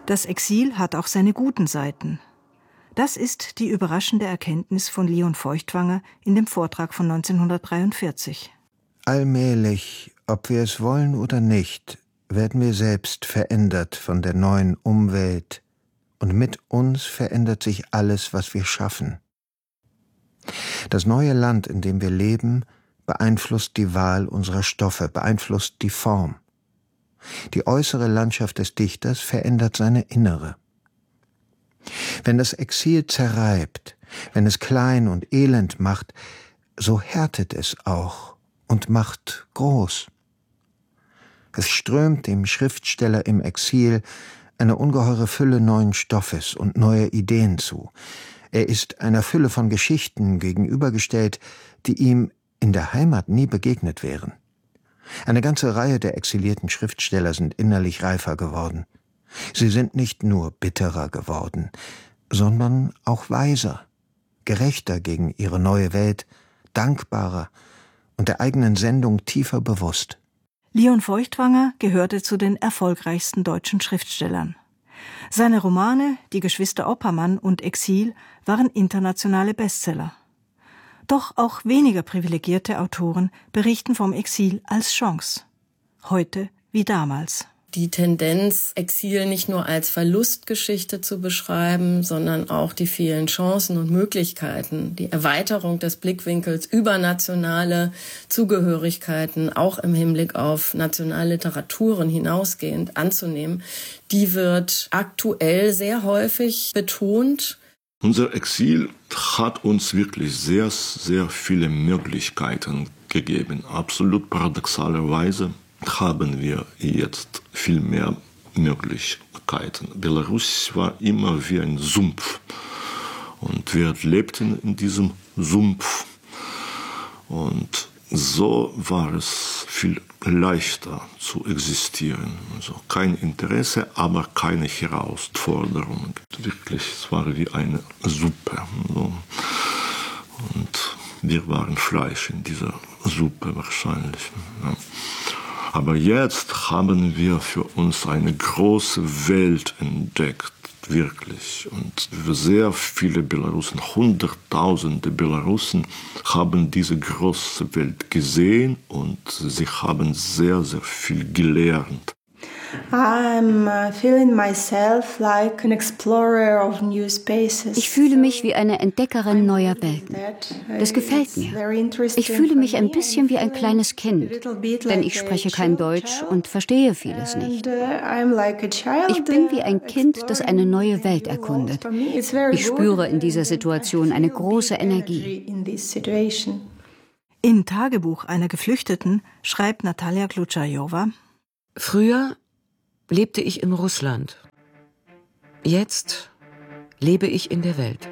Das Exil hat auch seine guten Seiten. Das ist die überraschende Erkenntnis von Leon Feuchtwanger in dem Vortrag von 1943. Allmählich, ob wir es wollen oder nicht, werden wir selbst verändert von der neuen Umwelt, und mit uns verändert sich alles, was wir schaffen. Das neue Land, in dem wir leben, beeinflusst die Wahl unserer Stoffe, beeinflusst die Form. Die äußere Landschaft des Dichters verändert seine innere. Wenn das Exil zerreibt, wenn es klein und elend macht, so härtet es auch und macht groß. Es strömt dem Schriftsteller im Exil eine ungeheure Fülle neuen Stoffes und neuer Ideen zu. Er ist einer Fülle von Geschichten gegenübergestellt, die ihm in der Heimat nie begegnet wären. Eine ganze Reihe der exilierten Schriftsteller sind innerlich reifer geworden. Sie sind nicht nur bitterer geworden, sondern auch weiser, gerechter gegen ihre neue Welt, dankbarer und der eigenen Sendung tiefer bewusst. Leon Feuchtwanger gehörte zu den erfolgreichsten deutschen Schriftstellern. Seine Romane »Die Geschwister Oppermann« und »Exil« waren internationale Bestseller. Doch auch weniger privilegierte Autoren berichten vom Exil als Chance. Heute wie damals. Die Tendenz, Exil nicht nur als Verlustgeschichte zu beschreiben, sondern auch die vielen Chancen und Möglichkeiten, die Erweiterung des Blickwinkels über nationale Zugehörigkeiten, auch im Hinblick auf nationale Literaturen hinausgehend anzunehmen, die wird aktuell sehr häufig betont. Unser Exil hat uns wirklich sehr, sehr viele Möglichkeiten gegeben. Absolut paradoxalerweise haben wir jetzt viel mehr Möglichkeiten. Belarus war immer wie ein Sumpf und wir lebten in diesem Sumpf und so war es viel leichter zu existieren. Also kein Interesse, aber keine Herausforderung. Wirklich, es war wie eine Suppe. So. Und wir waren Fleisch in dieser Suppe wahrscheinlich. Ja. Aber jetzt haben wir für uns eine große Welt entdeckt, wirklich. Und sehr viele Belarusen, Hunderttausende Belarusen, haben diese große Welt gesehen und sie haben sehr, sehr viel gelernt. Ich fühle mich wie eine Entdeckerin neuer Welten. Das gefällt mir. Ich fühle mich ein bisschen wie ein kleines Kind, denn ich spreche kein Deutsch und verstehe vieles nicht. Ich bin wie ein Kind, das eine neue Welt erkundet. Ich spüre in dieser Situation eine große Energie. Im Tagebuch einer Geflüchteten schreibt Natalia Klutscharjowa: Früher lebte ich in Russland. Jetzt lebe ich in der Welt.